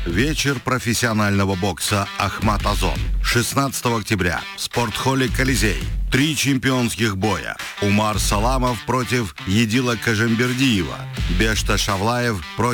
Вечер профессионального бокса «Ахмат Озон». 16 октября в спортхолле «Колизей». 3 чемпионских боя. Умар Саламов против Едила Кажембердиева. Бешта Шавлаев против